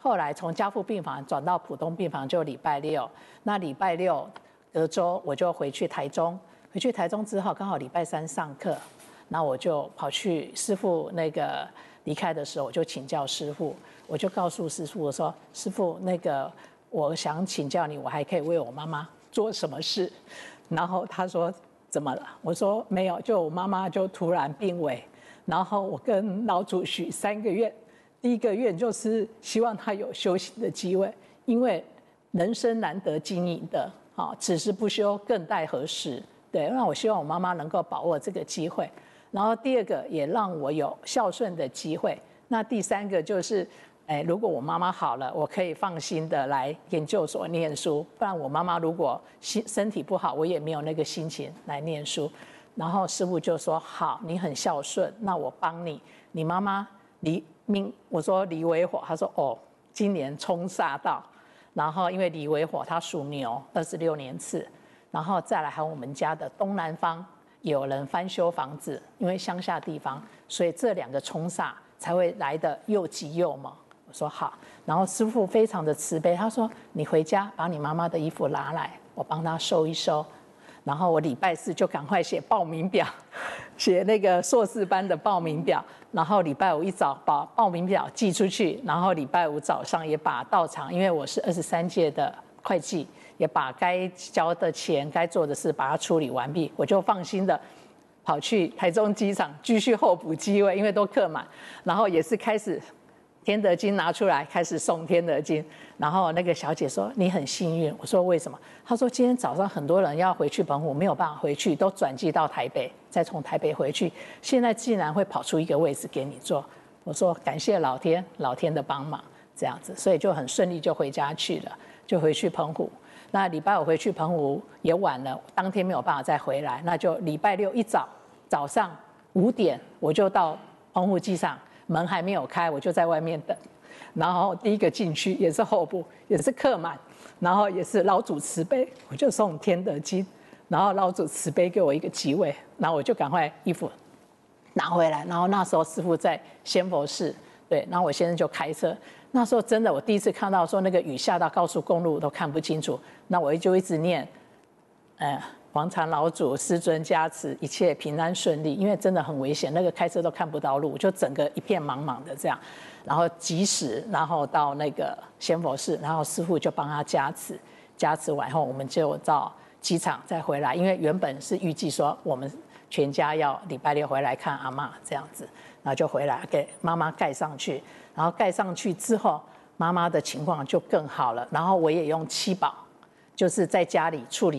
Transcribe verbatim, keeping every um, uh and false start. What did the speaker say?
后来从加护病房转到普通病房，就礼拜六。那礼拜六隔周我就回去台中，回去台中之后刚好礼拜三上课，那我就跑去师父那个离开的时候，我就请教师父，我就告诉师父我说：“师父，那个我想请教你，我还可以为我妈妈做什么事？”然后他说：“怎么了？”我说：“没有，就我妈妈就突然病危，然后我跟老主许三个愿。”第一个愿就是希望他有修行的机会，因为人生难得经营的，好，此时不修更待何时？对，那我希望我妈妈能够把握这个机会。然后第二个也让我有孝顺的机会。那第三个就是，哎，如果我妈妈好了，我可以放心的来研究所念书；不然我妈妈如果心身体不好，我也没有那个心情来念书。然后师父就说：“好，你很孝顺，那我帮你。你妈妈离。”命我说离为火，他说哦，今年冲煞到，然后因为离为火，他属牛，二十六年次，然后再来还有我们家的东南方有人翻修房子，因为乡下地方，所以这两个冲煞才会来的又急又猛。我说好，然后师父非常的慈悲，他说你回家把你妈妈的衣服拿来，我帮她收一收。然后我礼拜四就赶快写报名表，写那个硕士班的报名表，然后礼拜五一早把报名表寄出去，然后礼拜五早上也把到场，因为我是二十三届的会计，也把该交的钱、该做的事把它处理完毕，我就放心的跑去台中机场继续候补机位，因为都客满，然后也是开始。天德经拿出来，开始诵天德经。然后那个小姐说：“你很幸运。”我说：“为什么？”她说：“今天早上很多人要回去澎湖，没有办法回去，都转机到台北，再从台北回去。现在竟然会跑出一个位置给你坐。”我说：“感谢老天，老天的帮忙，这样子，所以就很顺利就回家去了，就回去澎湖。那礼拜五回去澎湖也晚了，当天没有办法再回来，那就礼拜六一早早上五点我就到澎湖机场。”门还没有开，我就在外面等。然后第一个进去也是候补，也是客满，然后也是老主慈悲，我就诵天德经，然后老主慈悲给我一个机位，然后我就赶快衣服拿回来。然后那时候师父在仙佛寺，对，然后我先生就开车。那时候真的，我第一次看到说那个雨下到高速公路都看不清楚，那我就一直念，呃。黄禅老祖师尊加持，一切平安顺利。因为真的很危险，那个开车都看不到路，就整个一片茫茫的这样。然后及时，然后到那个仙佛寺，然后师父就帮他加持，加持完后，我们就到机场再回来。因为原本是预计说我们全家要礼拜六回来看阿嬷这样子，然后就回来给妈妈盖上去。然后盖上去之后，妈妈的情况就更好了。然后我也用七宝，就是在家里处理。